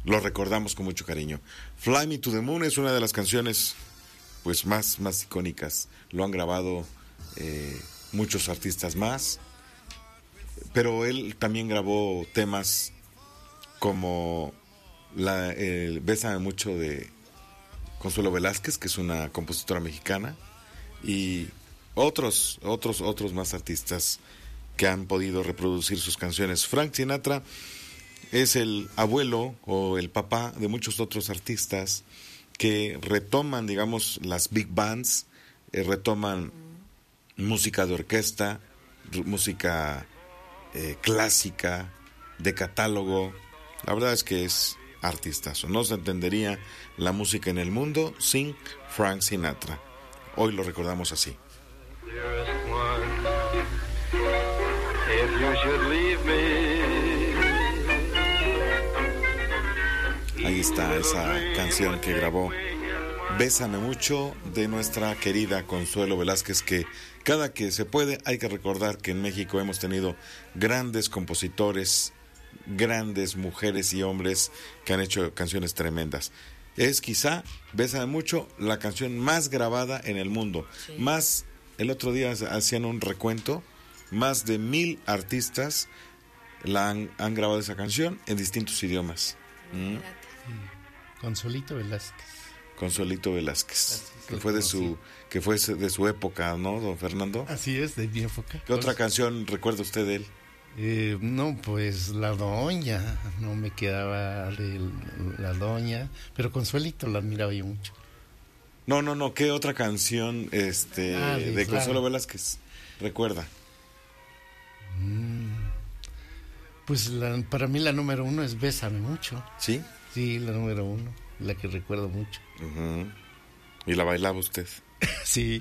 lo recordamos con mucho cariño. Fly Me to the Moon es una de las canciones pues más icónicas. Lo han grabado muchos artistas más, pero él también grabó temas como Bésame Mucho de Consuelo Velázquez, que es una compositora mexicana, y otros más artistas que han podido reproducir sus canciones. Frank Sinatra es el abuelo o el papá de muchos otros artistas que retoman, digamos, las big bands, retoman música de orquesta, música clásica, de catálogo. La verdad es que es artistazo. No se entendería la música en el mundo sin Frank Sinatra. Hoy lo recordamos así. Ahí está esa canción que grabó Bésame Mucho de nuestra querida Consuelo Velázquez, que cada que se puede hay que recordar que en México hemos tenido grandes compositores, grandes mujeres y hombres que han hecho canciones tremendas. Es quizá Bésame Mucho la canción más grabada en el mundo. Sí. Más, el otro día hacían un recuento, más de 1,000 artistas han grabado esa canción en distintos idiomas. Consuelito Velázquez. Consuelito Velázquez, que fue de su época, ¿no, don Fernando? Así es, de mi época. ¿Qué otra canción recuerda usted de él? No, pues La Doña, no me quedaba de La Doña, pero Consuelito la admiraba yo mucho. No, ¿qué otra canción de Consuelo Velázquez recuerda? Pues para mí la número 1 es Bésame Mucho. ¿Sí? Sí, la número 1, la que recuerdo mucho. Uh-huh. ¿Y la bailaba usted? Sí.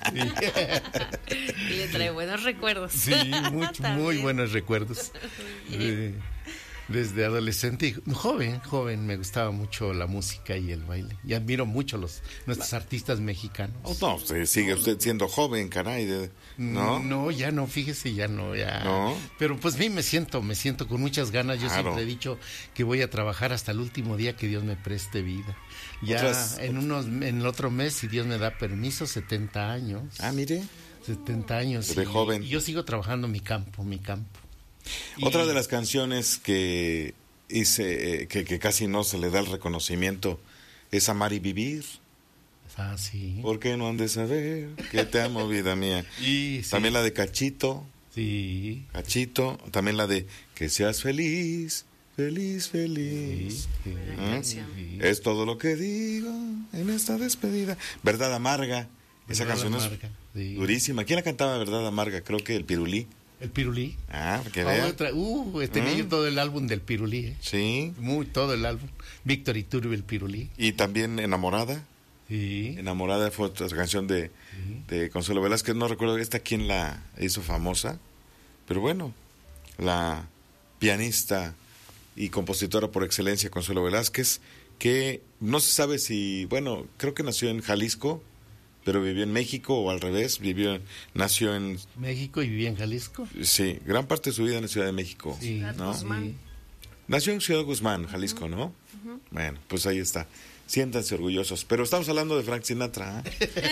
Y le trae buenos recuerdos. Sí, muy buenos recuerdos. Desde adolescente y joven, me gustaba mucho la música y el baile. Y admiro mucho nuestros artistas mexicanos. No, sigue usted siendo joven, caray. ¿No? No, ya no, fíjese, ya no. ¿No? Pero pues me siento con muchas ganas. Yo siempre he dicho que voy a trabajar hasta el último día que Dios me preste vida. Ya en el otro mes, si Dios me da permiso, 70 años. Ah, mire. 70 años. De joven. Y yo sigo trabajando mi campo. Otra de las canciones que hice, que casi no se le da el reconocimiento, es Amar y Vivir. Ah, sí. ¿Por qué no han de saber que te amo, vida mía? Sí. También la de Cachito. Sí. Cachito. También la de Que seas feliz, feliz, feliz. Sí. Es todo lo que digo en esta despedida. Verdad Amarga. Esa canción Amarga, es durísima. ¿Quién la cantaba, Verdad Amarga? Creo que el Pirulí. El Pirulí. Que vea. Tenía yo todo el álbum del Pirulí. Sí. Todo el álbum. Víctor Iturbe, el Pirulí. Y también Enamorada. Sí. Enamorada fue otra canción de Consuelo Velázquez. No recuerdo quién la hizo famosa, pero bueno, la pianista y compositora por excelencia Consuelo Velázquez, que no se sabe si, creo que nació en Jalisco, pero vivió en México o al revés, nació en México y vivía en Jalisco. Sí, gran parte de su vida en la Ciudad de México. Sí, ¿no? Sí. Nació en Ciudad Guzmán, Jalisco, ¿no? Uh-huh. Bueno, pues ahí está. Siéntanse orgullosos. Pero estamos hablando de Frank Sinatra.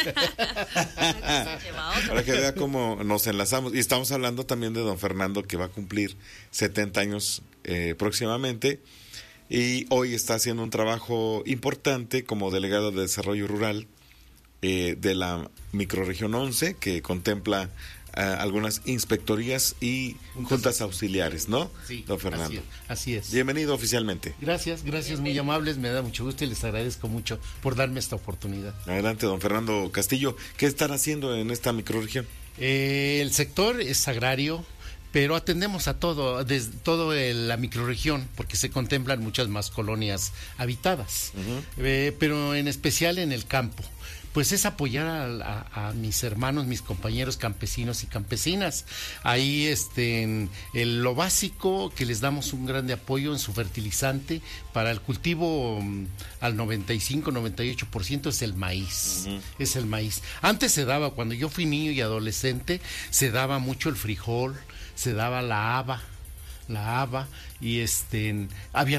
Para que vea cómo nos enlazamos. Y estamos hablando también de don Fernando, que va a cumplir 70 años próximamente. Y hoy está haciendo un trabajo importante como delegado de Desarrollo Rural de la Microrregión 11, que contempla algunas inspectorías y juntas auxiliares, ¿no? Sí, don Fernando. Así es. Bienvenido oficialmente. Gracias, muy amables, me da mucho gusto y les agradezco mucho por darme esta oportunidad. Adelante, don Fernando Castillo. ¿Qué están haciendo en esta microrregión? El sector es agrario, pero atendemos a todo, desde toda la microrregión, porque se contemplan muchas más colonias habitadas, pero en especial en el campo. Pues es apoyar a mis hermanos, mis compañeros campesinos y campesinas. Ahí en lo básico, que les damos un grande apoyo en su fertilizante para el cultivo al 95-98% es el maíz. Es el maíz. Antes se daba, cuando yo fui niño y adolescente, se daba mucho el frijol, se daba la haba y había